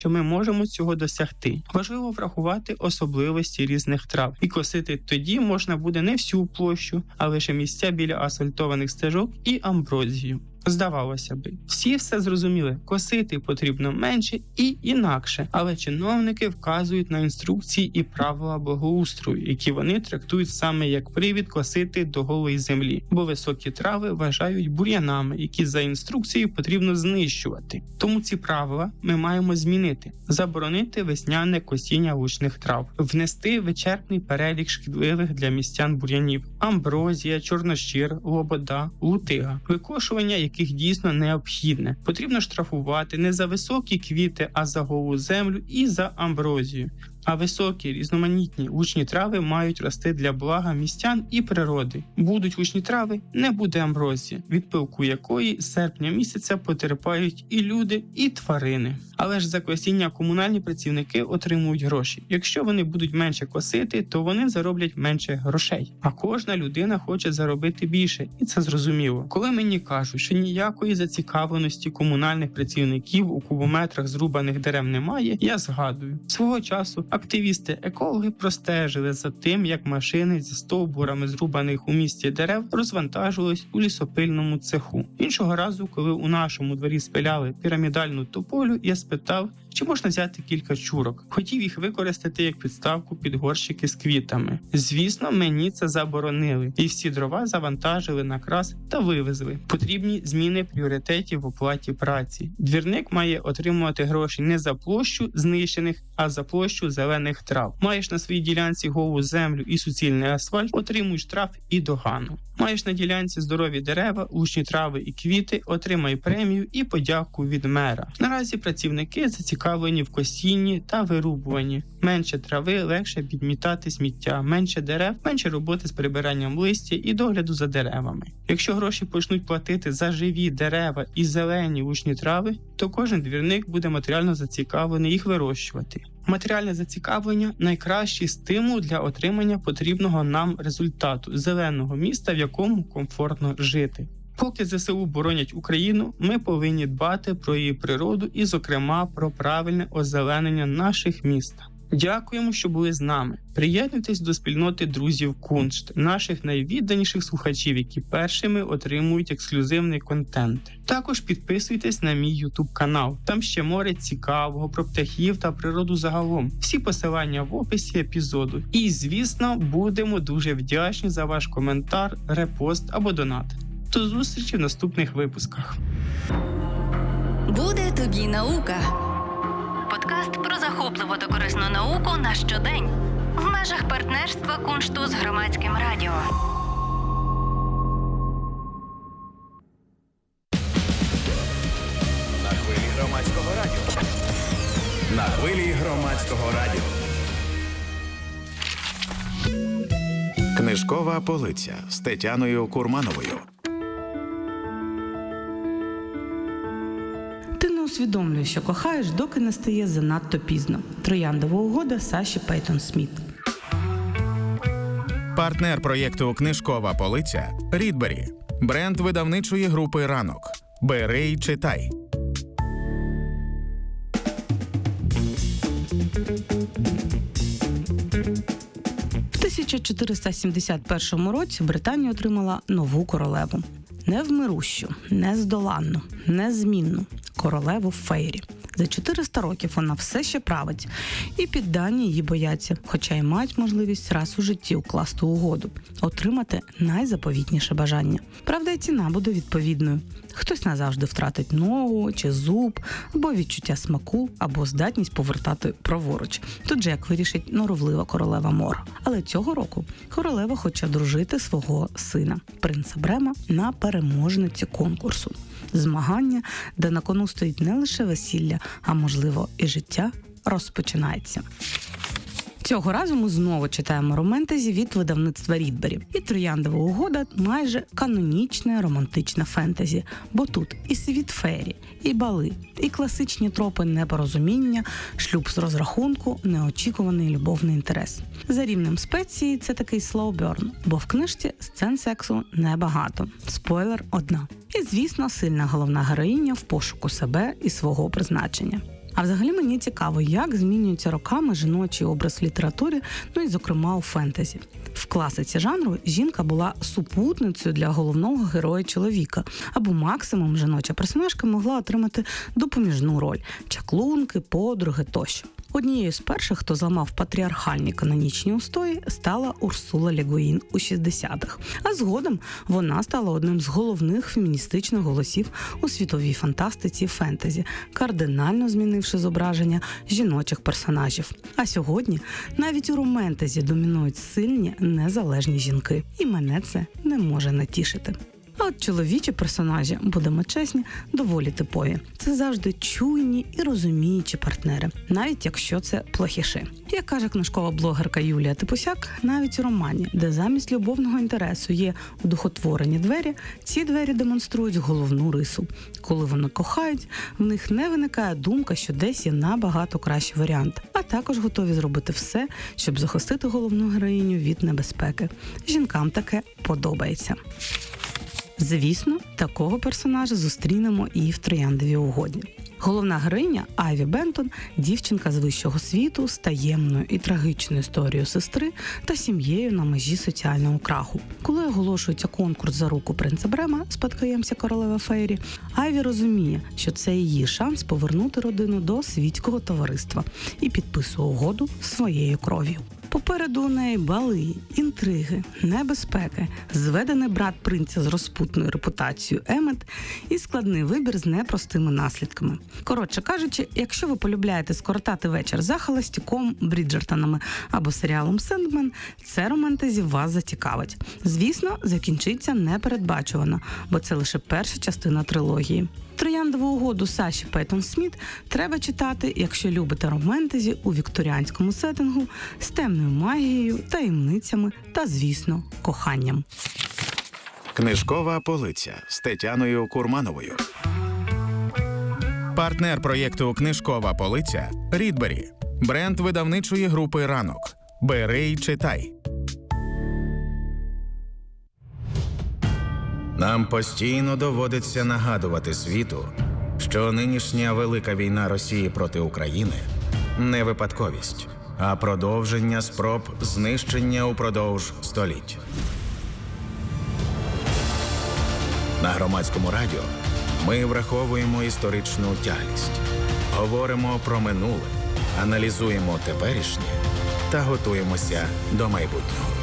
що ми можемо цього досягти. Важливо врахувати особливості різних трав. І косити тоді можна буде не всю площу, а лише місця біля асфальтованих стежок і амброзію. Здавалося би, всі все зрозуміли, косити потрібно менше і інакше, але чиновники вказують на інструкції і правила благоустрою, які вони трактують саме як привід косити до голої землі, бо високі трави вважають бур'янами, які за інструкцією потрібно знищувати. Тому ці правила ми маємо змінити, заборонити весняне косіння лучних трав, внести вичерпний перелік шкідливих для містян бур'янів, амброзія, чорнощир, лобода, лутига, викошування яких дійсно необхідне. Потрібно штрафувати не за високі квіти, а за голу землю і за амброзію. А високі, різноманітні лучні трави мають рости для блага містян і природи. Будуть лучні трави, не буде амброзії, від пилку якої з серпня місяця потерпають і люди, і тварини. Але ж за косіння комунальні працівники отримують гроші. Якщо вони будуть менше косити, то вони зароблять менше грошей. А кожна людина хоче заробити більше, і це зрозуміло. Коли мені кажуть, що ніякої зацікавленості комунальних працівників у кубометрах зрубаних дерев немає, я згадую. Свого часу активісти-екологи простежили за тим, як машини зі стовбурами зрубаних у місті дерев розвантажувались у лісопильному цеху. Іншого разу, коли у нашому дворі спиляли пірамідальну тополю, я спитав, чи можна взяти кілька чурок. Хотів їх використати як підставку під горщики з квітами. Звісно, мені це заборонили, і всі дрова завантажили на крас та вивезли. Потрібні зміни пріоритетів в оплаті праці. Двірник має отримувати гроші не за площу знищених, а за площу зелених трав. Маєш на своїй ділянці голу землю і суцільний асфальт, отримуй штраф і догану. Маєш на ділянці здорові дерева, лучні трави і квіти, отримай премію і подяку від мера. Наразі працівники зацікавлені в косінні та вирубуванні. Менше трави, легше підмітати сміття, менше дерев, менше роботи з прибиранням листя і догляду за деревами. Якщо гроші почнуть платити за живі дерева і зелені лучні трави, то кожен двірник буде матеріально зацікавлений їх вирощувати. Матеріальне зацікавлення – найкращий стимул для отримання потрібного нам результату – зеленого міста, в якому комфортно жити. Поки ЗСУ боронять Україну, ми повинні дбати про її природу і, зокрема, про правильне озеленення наших міст. Дякуємо, що були з нами. Приєднуйтесь до спільноти друзів Куншт, наших найвідданіших слухачів, які першими отримують ексклюзивний контент. Також підписуйтесь на мій YouTube-канал. Там ще море цікавого про птахів та природу загалом. Всі посилання в описі епізоду. І, звісно, будемо дуже вдячні за ваш коментар, репост або донат. До зустрічі в наступних випусках. Буде тобі наука. Подкаст про захопливу та корисну науку на щодень. В межах партнерства Куншту з Громадським радіо. На хвилі Громадського радіо. На хвилі Громадського радіо. Книжкова полиця з Тетяною Курмановою. Усвідомлюй, що кохаєш, доки не стає занадто пізно. Трояндова угода Саші Пейтон Сміт. Партнер проєкту «Книжкова полиця» – Рідбері. Бренд видавничої групи «Ранок». Бери й читай. В 1471 році Британія отримала нову королеву. Невмирущу, нездоланну, незмінну королеву Фейрі. За 400 років вона все ще править, і піддані її бояться, хоча й мають можливість раз у житті укласти угоду, отримати найзаповітніше бажання. Правда, і ціна буде відповідною. Хтось назавжди втратить ногу чи зуб, або відчуття смаку, або здатність повертати праворуч. Тут же як вирішить норовлива королева Мор. Але цього року королева хоче одружити свого сина, принца Брема, на переможниці конкурсу. Змагання, де на кону стоїть не лише весілля, а, можливо, і життя, розпочинається. Цього разу ми знову читаємо романтезі від видавництва Рідбері. І «Трояндова угода» майже канонічне романтичне фентезі, бо тут і світ фейрі, і бали, і класичні тропи непорозуміння, шлюб з розрахунку, неочікуваний любовний інтерес. За рівнем спеції це такий slow burn, бо в книжці сцен сексу небагато. Спойлер – одна. І, звісно, сильна головна героїня в пошуку себе і свого призначення. А взагалі мені цікаво, як змінюється роками жіночий образ в літературі, і, зокрема, у фентезі. В класиці жанру жінка була супутницею для головного героя-чоловіка, або максимум жіноча персонажка могла отримати допоміжну роль – чаклунки, подруги тощо. Однією з перших, хто зламав патріархальні канонічні устої, стала Урсула Ле Гуїн у 60-х. А згодом вона стала одним з головних феміністичних голосів у світовій фантастиці і фентезі, кардинально змінивши зображення жіночих персонажів. А сьогодні навіть у романтезі домінують сильні, незалежні жінки. І мене це не може не тішити. А от чоловічі персонажі, будемо чесні, доволі типові. Це завжди чуйні і розуміючі партнери, навіть якщо це плохіші. Як каже книжкова блогерка Юлія Типусяк, навіть у романі, де замість любовного інтересу є одухотворені двері, ці двері демонструють головну рису. Коли вони кохають, в них не виникає думка, що десь є набагато кращий варіант, а також готові зробити все, щоб захистити головну героїню від небезпеки. Жінкам таке подобається. Звісно, такого персонажа зустрінемо і в «Трояндовій угоді». Головна героїня Айві Бентон – дівчинка з вищого світу з таємною і трагічною історією сестри та сім'єю на межі соціального краху. Коли оголошується конкурс за руку принца Брема, спадкоємця королеви Фейрі, Айві розуміє, що це її шанс повернути родину до світського товариства і підписує угоду своєю кров'ю. Попереду у неї бали, інтриги, небезпеки, зведений брат принця з розпутною репутацією Емет і складний вибір з непростими наслідками. Коротше кажучи, якщо ви полюбляєте скоротати вечір за холостяком, Бріджертонами або серіалом «Сендмен», це романтезі вас зацікавить. Звісно, закінчиться непередбачувано, бо це лише перша частина трилогії. «Трояндову угоду» Саші Пейтон Сміт треба читати, якщо любите романтезі у вікторіанському сеттингу з темною магією, таємницями та, звісно, коханням. Книжкова полиця з Тетяною Курмановою. Партнер проєкту «Книжкова полиця» – Рідбері. Бренд видавничої групи «Ранок». Бери й читай. Нам постійно доводиться нагадувати світу, що нинішня велика війна Росії проти України – не випадковість, а продовження спроб знищення упродовж століть. На Громадському радіо ми враховуємо історичну тяглість, говоримо про минуле, аналізуємо теперішнє та готуємося до майбутнього.